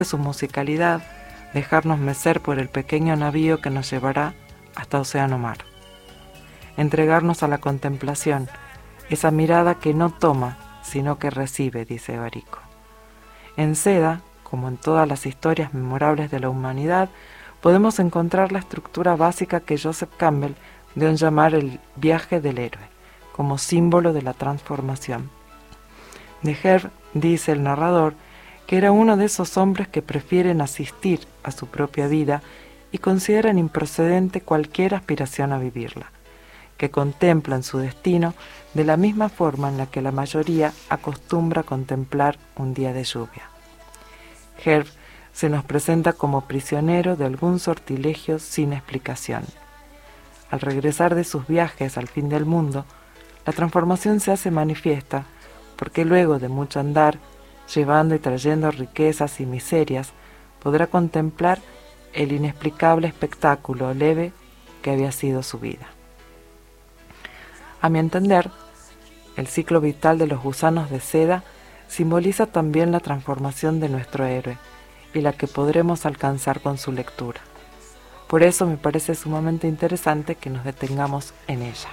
su musicalidad, dejarnos mecer por el pequeño navío que nos llevará hasta océano mar. Entregarnos a la contemplación, esa mirada que no toma, sino que recibe, dice Barico. En Seda, como en todas las historias memorables de la humanidad, podemos encontrar la estructura básica que Joseph Campbell dio en llamar el viaje del héroe, como símbolo de la transformación. De Herb dice el narrador que era uno de esos hombres que prefieren asistir a su propia vida y consideran improcedente cualquier aspiración a vivirla, que contemplan su destino de la misma forma en la que la mayoría acostumbra contemplar un día de lluvia. Herb se nos presenta como prisionero de algún sortilegio sin explicación. Al regresar de sus viajes al fin del mundo, la transformación se hace manifiesta porque luego de mucho andar, llevando y trayendo riquezas y miserias, podrá contemplar el inexplicable espectáculo leve que había sido su vida. A mi entender, el ciclo vital de los gusanos de seda simboliza también la transformación de nuestro héroe y la que podremos alcanzar con su lectura. Por eso me parece sumamente interesante que nos detengamos en ella.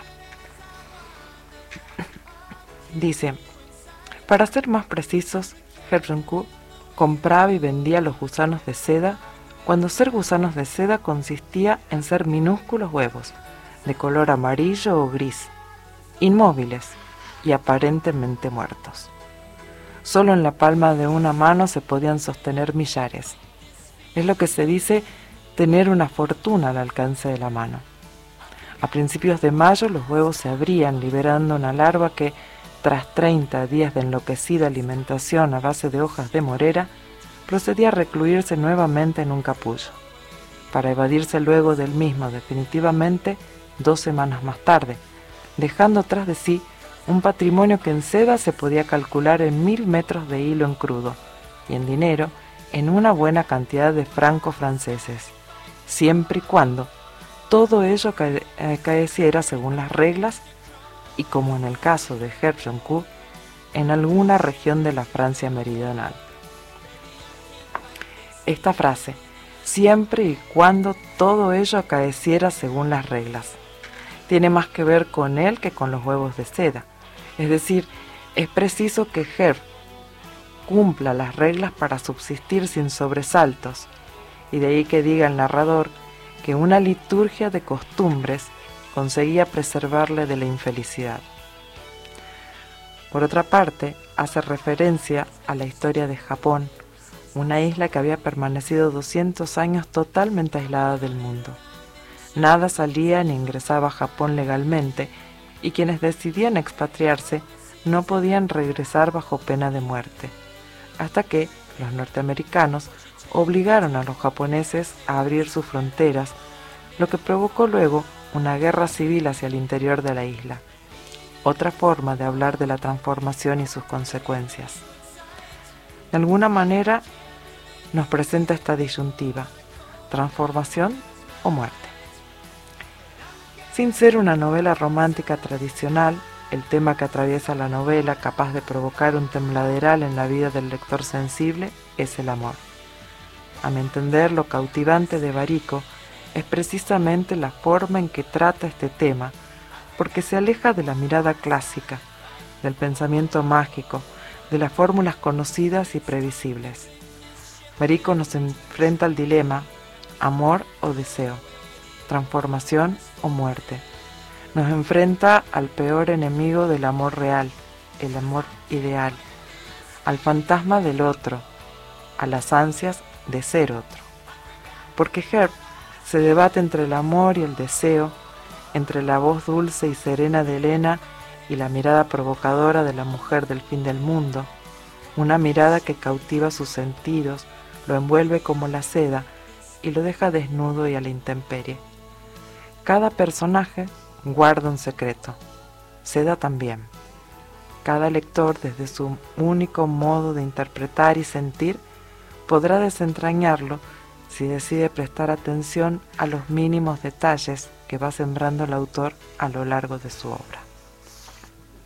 Dice, para ser más precisos, Herb Joncourt compraba y vendía los gusanos de seda cuando ser gusanos de seda consistía en ser minúsculos huevos, de color amarillo o gris, inmóviles y aparentemente muertos. Solo en la palma de una mano se podían sostener millares. Es lo que se dice tener una fortuna al alcance de la mano. A principios de mayo los huevos se abrían, liberando una larva que, tras 30 días de enloquecida alimentación a base de hojas de morera, procedía a recluirse nuevamente en un capullo, para evadirse luego del mismo definitivamente 2 semanas más tarde, dejando tras de sí un patrimonio que en seda se podía calcular en 1000 metros de hilo en crudo, y en dinero en una buena cantidad de francos franceses, siempre y cuando todo ello acaeciera según las reglas y, como en el caso de Herb Joncourt, en alguna región de la Francia meridional. Esta frase, siempre y cuando todo ello acaeciera según las reglas, tiene más que ver con él que con los huevos de seda. Es decir, es preciso que Herb cumpla las reglas para subsistir sin sobresaltos, y de ahí que diga el narrador que una liturgia de costumbres conseguía preservarle de la infelicidad. Por otra parte, hace referencia a la historia de Japón, una isla que había permanecido 200 años totalmente aislada del mundo. Nada salía ni ingresaba a Japón legalmente, y quienes decidían expatriarse no podían regresar bajo pena de muerte, hasta que los norteamericanos obligaron a los japoneses a abrir sus fronteras, lo que provocó luego una guerra civil hacia el interior de la isla, otra forma de hablar de la transformación y sus consecuencias. De alguna manera nos presenta esta disyuntiva, transformación o muerte. Sin ser una novela romántica tradicional, el tema que atraviesa la novela, capaz de provocar un tembladeral en la vida del lector sensible, es el amor. A mi entender, lo cautivante de Barico es precisamente la forma en que trata este tema, porque se aleja de la mirada clásica, del pensamiento mágico, de las fórmulas conocidas y previsibles. Barico nos enfrenta al dilema, amor o deseo, transformación o muerte. Nos enfrenta al peor enemigo del amor real, el amor ideal, al fantasma del otro, a las ansias de ser otro. Porque Herb se debate entre el amor y el deseo, entre la voz dulce y serena de Elena y la mirada provocadora de la mujer del fin del mundo, una mirada que cautiva sus sentidos, lo envuelve como la seda y lo deja desnudo y a la intemperie. Cada personaje guarda un secreto, Seda también. Cada lector, desde su único modo de interpretar y sentir, podrá desentrañarlo si decide prestar atención a los mínimos detalles que va sembrando el autor a lo largo de su obra.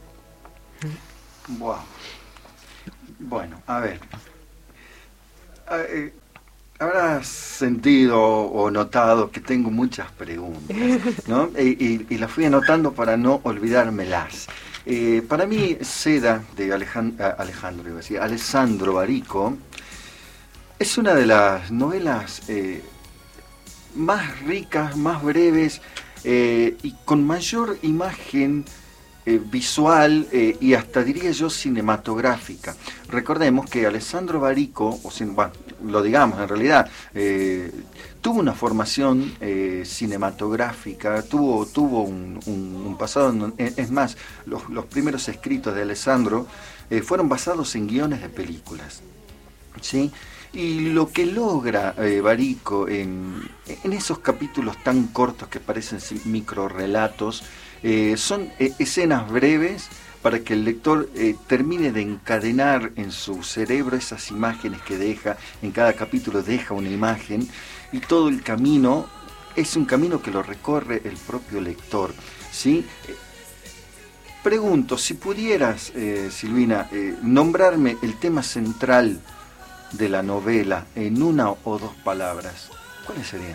Bueno, a ver. Habrás sentido o notado que tengo muchas preguntas, ¿no? Y las fui anotando para no olvidármelas. Para mí, Seda, de Alessandro Barico, es una de las novelas más ricas, más breves y con mayor imagen visual y hasta diría yo cinematográfica. Recordemos que Alessandro Barico, bueno, lo digamos en realidad, tuvo una formación cinematográfica, tuvo un pasado, es más, los primeros escritos de Alessandro fueron basados en guiones de películas, ¿sí? Y lo que logra Barico en esos capítulos tan cortos que parecen microrelatos, son escenas breves para que el lector termine de encadenar en su cerebro esas imágenes que deja, en cada capítulo deja una imagen, y todo el camino es un camino que lo recorre el propio lector, ¿sí? Pregunto, si pudieras, Silvina, nombrarme el tema central de la novela en una o dos palabras, ¿cuáles serían?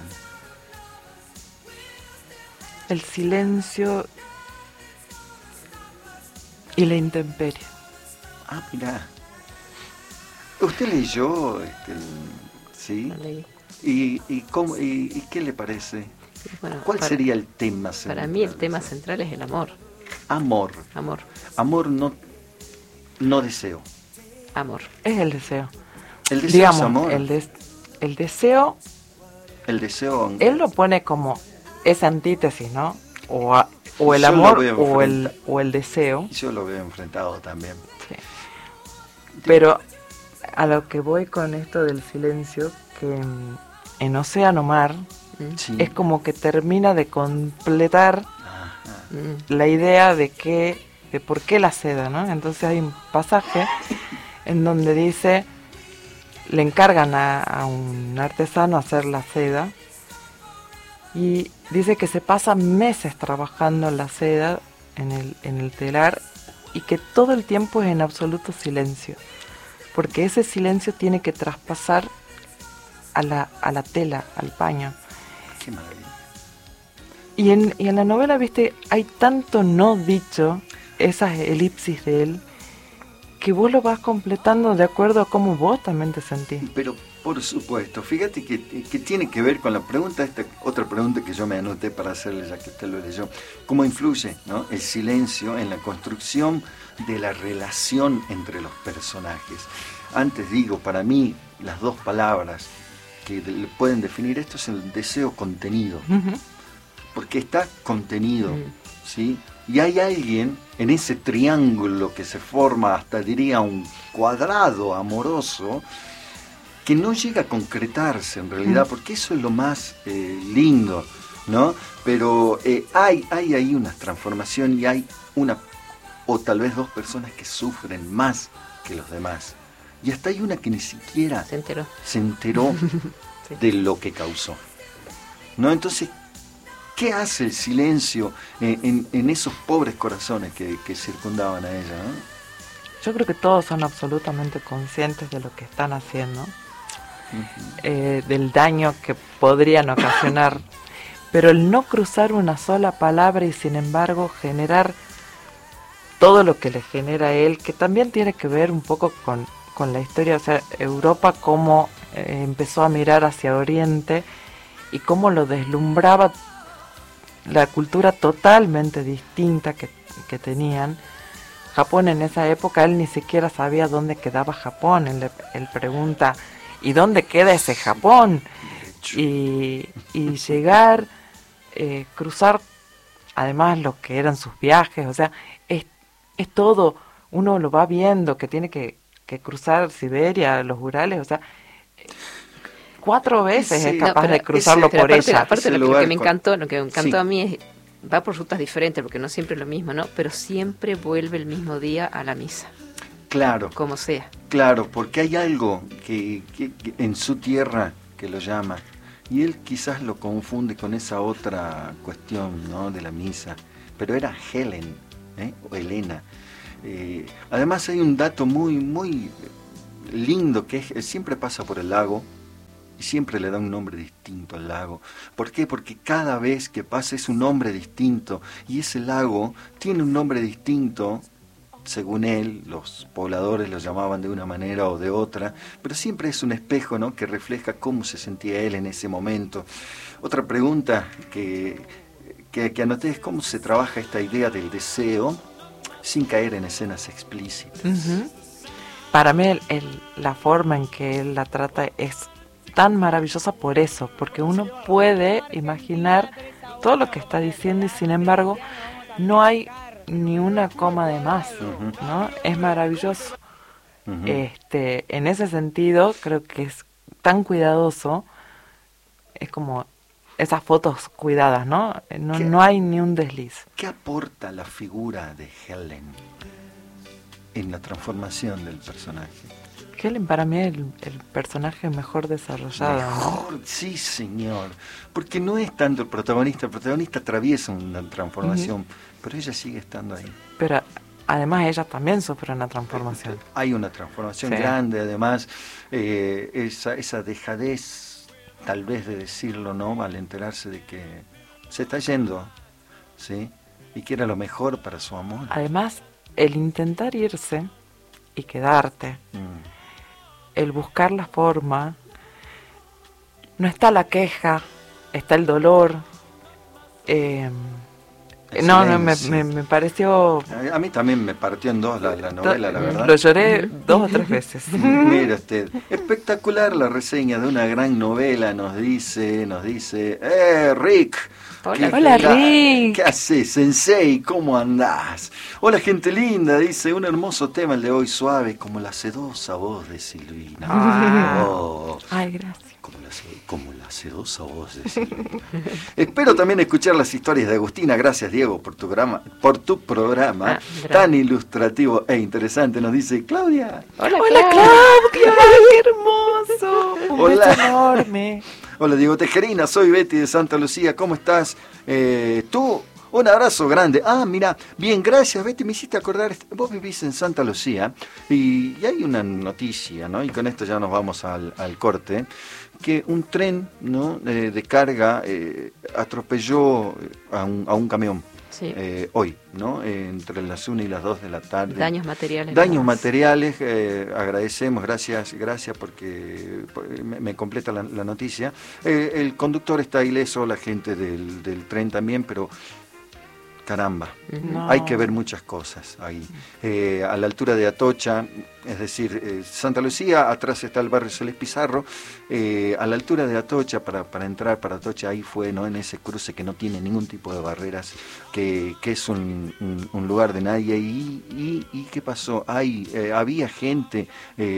El silencio y la intemperie. Ah, mirá. ¿Usted leyó? ¿Sí? Lo leí. ¿Y qué le parece? Bueno, ¿Cuál sería el tema central? Para mí el tema central es el amor. Amor. Amor. Amor, no deseo. Amor. Es el deseo. El deseo Digamos, es amor. El deseo, El deseo. él lo pone como esa antítesis, ¿no? O el Yo lo amor veo o el deseo. Yo lo veo enfrentado también. Sí. Pero a lo que voy con esto del silencio, que en Océano Mar Sí. es como que termina de completar Ajá. la idea de por qué la seda, ¿no? Entonces hay un pasaje en donde dice, le encargan a un artesano hacer la seda y dice que se pasa meses trabajando en la seda, en el telar, y que todo el tiempo es en absoluto silencio, porque ese silencio tiene que traspasar a la tela, al paño. Qué maravilla. Y en la novela, viste, hay tanto no dicho, esas elipsis de él, que vos lo vas completando de acuerdo a cómo vos también te sentís. Pero por supuesto, fíjate que tiene que ver con la pregunta, esta otra pregunta que yo me anoté para hacerle, ya que usted lo leyó. ¿Cómo influye, ¿no?, el silencio en la construcción de la relación entre los personajes? Antes digo, para mí, las dos palabras que pueden definir esto es el deseo contenido. Uh-huh. Porque está contenido, ¿sí? Y hay alguien en ese triángulo que se forma, hasta diría un cuadrado amoroso, que no llega a concretarse en realidad, porque eso es lo más lindo, ¿no? Pero hay ahí una transformación y hay una o tal vez dos personas que sufren más que los demás. Y hasta hay una que ni siquiera Se enteró Sí. de lo que causó, ¿no? Entonces, ¿qué hace el silencio en esos pobres corazones que circundaban a ella, ¿no? Yo creo que todos son absolutamente conscientes de lo que están haciendo, del daño que podrían ocasionar, pero el no cruzar una sola palabra y sin embargo generar todo lo que le genera a él, que también tiene que ver un poco con la historia, o sea, Europa cómo empezó a mirar hacia Oriente y cómo lo deslumbraba la cultura totalmente distinta que tenían. Japón en esa época, él ni siquiera sabía dónde quedaba Japón. Él pregunta, ¿y dónde queda ese Japón? Y llegar, cruzar, además lo que eran sus viajes, o sea, es todo, uno lo va viendo, que tiene que cruzar Siberia, los Urales, o sea, 4 veces Sí, es capaz pero de cruzarlo por ella. Aparte Ese lo lugar que me encantó, lo que me encantó Sí. a mí es, va por rutas diferentes, porque no siempre es lo mismo, ¿no? Pero siempre vuelve el mismo día a la misa, Claro, como sea. claro, porque hay algo que en su tierra que lo llama, y él quizás lo confunde con esa otra cuestión, ¿no?, de la misa, pero era Helen, o Helena. Además hay un dato muy lindo que es, siempre pasa por el lago y siempre le da un nombre distinto al lago. ¿Por qué? Porque cada vez que pasa es un nombre distinto y ese lago tiene un nombre distinto. Según él, los pobladores lo llamaban de una manera o de otra, pero siempre es un espejo, ¿no?, que refleja cómo se sentía él en ese momento. Otra pregunta que anoté es cómo se trabaja esta idea del deseo sin caer en escenas explícitas. Uh-huh. Para mí la forma en que él la trata es tan maravillosa por eso, porque uno puede imaginar todo lo que está diciendo y sin embargo no hay ni una coma de más, ¿no? Es maravilloso. En ese sentido creo que es tan cuidadoso, es como esas fotos cuidadas, ¿no? No hay ni un desliz. ¿Qué aporta la figura de Helen en la transformación del personaje? Helen para mí es el personaje mejor desarrollado. Mejor, ¿no? Sí, señor. Porque no es tanto el protagonista atraviesa una transformación, pero ella sigue estando ahí. Pero además ella también sufre una transformación. Hay una transformación grande, además, esa dejadez, tal vez de decirlo, ¿no?, al enterarse de que se está yendo, ¿sí? Y que era lo mejor para su amor. Además, el intentar irse y quedarte, el buscar la forma, no está la queja, está el dolor. Me pareció... A mí también me partió en dos la novela, la verdad. Lo lloré 2 o 3 veces. Mira usted, espectacular la reseña de una gran novela, nos dice, Rick. Hola Rick. ¿Qué haces, Sensei? ¿Cómo andás? Hola gente linda, dice, un hermoso tema el de hoy, suave, como la sedosa voz de Silvina. Ay, gracias. Como la sedosa voz de Silvina. Espero también escuchar las historias de Agustina. Gracias, Diego, por tu programa tan ilustrativo e interesante. Nos dice Claudia. Hola Claudia, qué hermoso. Un beso enorme. Hola Diego Tejerina, soy Betty de Santa Lucía. ¿Cómo estás? Tú, un abrazo grande. Mira, bien, gracias Betty, me hiciste acordar, vos vivís en Santa Lucía y hay una noticia, ¿no? Y con esto ya nos vamos al corte, que un tren, ¿no?, de carga atropelló a un camión. Sí. Hoy, ¿no? Entre las 1 y las 2 de la tarde. Daños materiales. Agradecemos, gracias porque me completa la noticia. El conductor está ileso, la gente del tren también, pero caramba, hay que ver muchas cosas ahí. A la altura de Atocha, es decir, Santa Lucía, atrás está el barrio Solés Pizarro, a la altura de Atocha, para entrar para Atocha, ahí fue, ¿no?, en ese cruce que no tiene ningún tipo de barreras, que es un lugar de nadie. ¿Y qué pasó? Había gente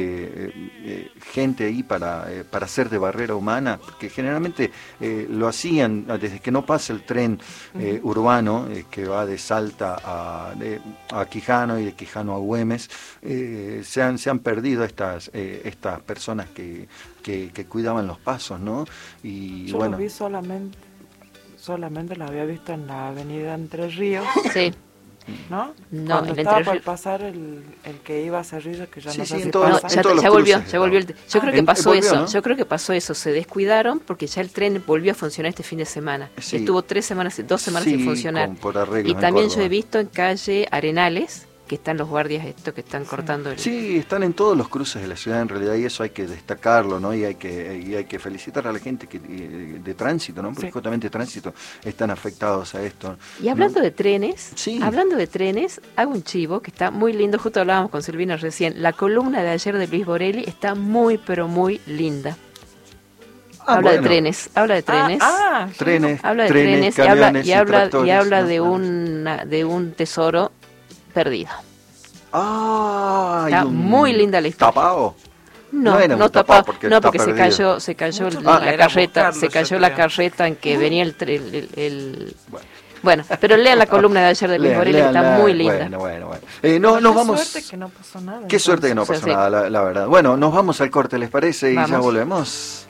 ahí para hacer de barrera humana, porque generalmente lo hacían desde que no pasa el tren urbano, que va de Salta a Quijano y de Quijano a Güemes. Se han perdido estas personas que cuidaban los pasos, ¿no? Y yo bueno, lo vi solamente lo había visto en la avenida Entre Ríos. Sí. ¿No? No, cuando estaba por pasar el que iba a Cerrillo, que ya no sé si pasa. Ya volvió. Yo creo que pasó volvió, eso. ¿no? Yo creo que pasó eso. Se descuidaron porque ya el tren volvió a funcionar este fin de semana. Sí. Estuvo 2 semanas sin funcionar. Y también yo he visto en calle Arenales que están los guardias estos que están cortando el... Sí, están en todos los cruces de la ciudad en realidad, y eso hay que destacarlo, ¿no? Y hay que felicitar a la gente de tránsito, ¿no? Porque justamente tránsito están afectados a esto. Y hablando de trenes, sí, hago un chivo que está muy lindo, justo hablábamos con Silvina recién, la columna de ayer de Luis Borelli está muy, pero muy linda. Habla de trenes. Trenes, habla de trenes, camiones, y habla tractores, de un tesoro perdido. Está muy linda la historia. ¿Tapado? No tapado, porque se cayó la carreta en que venía el Bueno, pero lean la columna de ayer de Luis Borelli, que está muy linda. Bueno. Qué suerte que no pasó nada. Qué suerte que no pasó nada, la verdad. Bueno, nos vamos al corte, ¿les parece? Y ya volvemos.